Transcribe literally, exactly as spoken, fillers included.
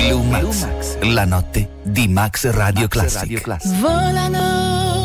Lumax, la notte di Max Radio Classic. Volano